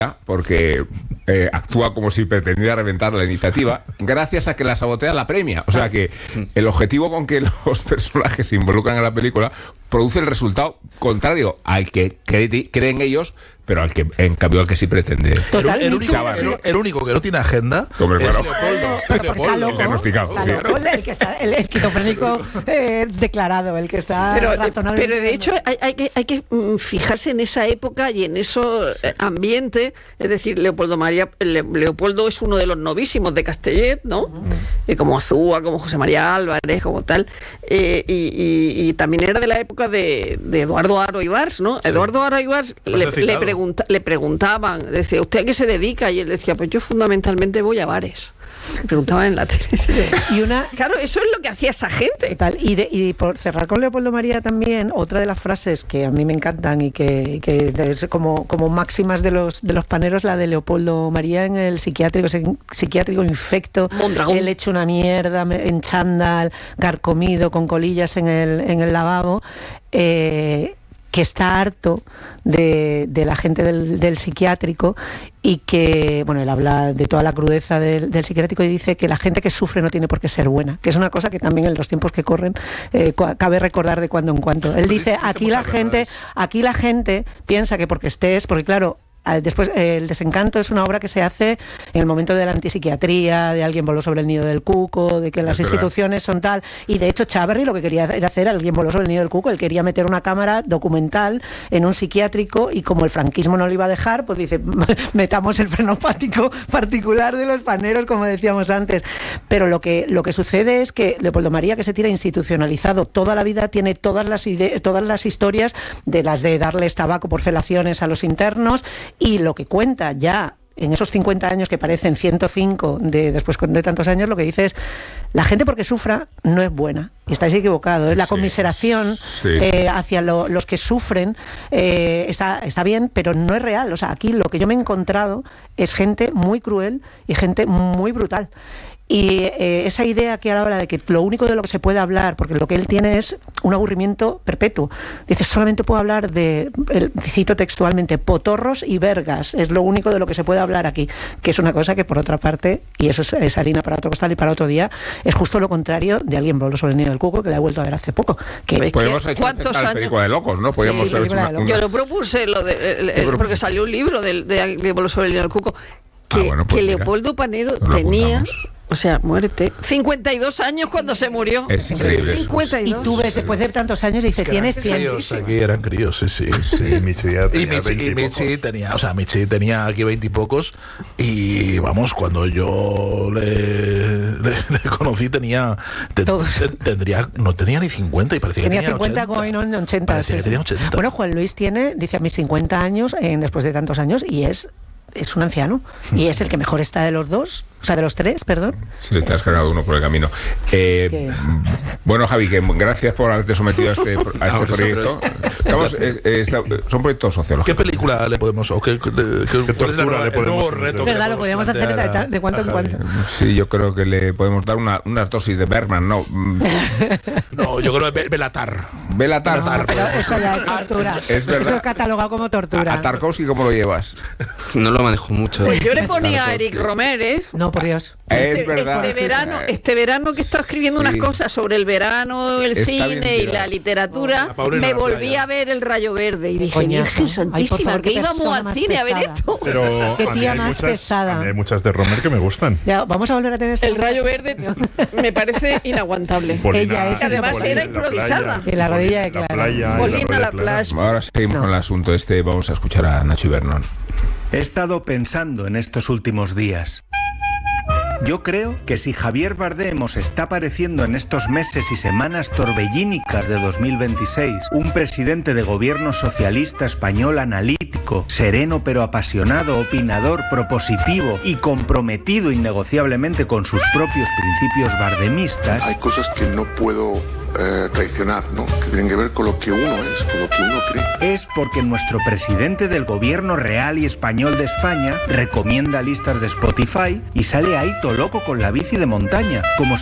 porque actúa como si pretendiera reventar la iniciativa, gracias a que la sabotea la premia. O sea que el objetivo con que los personajes se involucran en la película produce el resultado contrario al que creen ellos, pero al que, en cambio, al que sí pretende. El único que no tiene agenda es Leopoldo. Está loco, el que está el esquizofrénico declarado, el que está razonable. Pero de hecho hay que fijarse en esa época y en esos ambientes. Es decir, Leopoldo es uno de los novísimos de Castellet, ¿no? Como Azúa, como José María Álvarez, como tal. Y también era de la época de Eduardo Haro Ibars, ¿no? Sí. Eduardo Haro Ibars le preguntaban, decía, ¿usted a qué se dedica? Y él decía, pues yo fundamentalmente voy a bares. Preguntaban en la tele. Claro, eso es lo que hacía esa gente. Total. Y por cerrar con Leopoldo María también, otra de las frases que a mí me encantan y que es como máximas de los paneros, la de Leopoldo María en el psiquiátrico infecto, Mondragón. Él hecho una mierda, en chándal, carcomido, con colillas en el lavabo, que está harto de la gente del psiquiátrico y que, bueno, él habla de toda la crudeza del psiquiátrico y dice que la gente que sufre no tiene por qué ser buena, que es una cosa que también en los tiempos que corren cabe recordar de cuando en cuando. Él dice, aquí la gente piensa que porque claro, después El desencanto es una obra que se hace en el momento de la antipsiquiatría, de Alguien voló sobre el nido del cuco, de que las instituciones son tal, y de hecho Chávarri lo que quería era hacer Alguien voló sobre el nido del cuco. Él quería meter una cámara documental en un psiquiátrico y como el franquismo no lo iba a dejar, pues dice, metamos el frenopático particular de los paneros, como decíamos antes. Pero lo que sucede es que Leopoldo María, que se tira institucionalizado toda la vida, tiene todas las historias de las de darles tabaco por felaciones a los internos. Y lo que cuenta ya en esos 50 años que parecen 105 después de tantos años, lo que dice es, la gente porque sufra no es buena. Y estáis equivocados. Es la conmiseración hacia los que sufren está bien, pero no es real. O sea, aquí lo que yo me he encontrado es gente muy cruel y gente muy brutal. Y esa idea que ahora habla de que lo único de lo que se puede hablar, porque lo que él tiene es un aburrimiento perpetuo. Dice, solamente puedo hablar cito textualmente, potorros y vergas. Es lo único de lo que se puede hablar aquí. Que es una cosa que, por otra parte, y eso es harina para otro costal y para otro día, es justo lo contrario de Alguien voló sobre el nido del cuco, que la he vuelto a ver hace poco. Podemos hacer una película de locos, ¿no? Podríamos haber hecho una... Yo lo propuse, porque salió un libro de Alguien voló sobre el nido del cuco, que Leopoldo Panero tenía... O sea, muerte. 52 años cuando se murió. Es increíble. 52. Y tú ves, después de tantos años, dice, tiene 100. Aquí eran críos, sí. Michi tenía aquí 20 y pocos. Y vamos, cuando yo le conocí no tenía ni 50 y parecía que tenía 50 como no, 80. Parecía que tenía 80. Bueno, Juan Luis dice a mis 50 años, después de tantos años, y es un anciano, y es el que mejor está de los dos, o sea, de los tres, perdón. Sí, te has cargado uno por el camino. Bueno, Javi, que gracias por haberte sometido a este proyecto. Son proyectos sociológicos. ¿Qué película le podemos, o qué tortura le podemos reto? ¿Verdad? Lo podríamos hacer de cuánto en cuánto. Sí, yo creo que le podemos dar una dosis de Bergman, ¿no? No, yo creo que Belatar. No, pero eso ya es tortura. Es verdad. Eso es catalogado como tortura. ¿A Tarkovsky cómo lo llevas? No lo manejo mucho. Pues yo le ponía a Eric Romer, No, por Dios. Es verdad. Este verano que estaba escribiendo unas cosas sobre el verano, el cine y la literatura, me volví a ver El Rayo Verde y dije, Virgen Santísima, que íbamos al cine a ver esto. Pero qué tía más pesada. A mí hay muchas de Romer que me gustan. Ya, vamos a volver a tener El Rayo Verde me parece inaguantable. Polina, ella además era improvisada. En la rodilla de Clara. Polina la playa. Ahora seguimos con el asunto vamos a escuchar a Nacho Ibernón. He estado pensando en estos últimos días. Yo creo que si Javier Bardem os está pareciendo en estos meses y semanas torbellínicas de 2026 un presidente de gobierno socialista español analítico, sereno pero apasionado, opinador, propositivo y comprometido innegociablemente con sus propios principios bardemistas... Hay cosas que no puedo traicionar, ¿no? Que tienen que ver con lo que uno es, con lo que uno cree. Es porque nuestro presidente del gobierno real y español de España recomienda listas de Spotify y sale ahí todo loco con la bici de montaña, como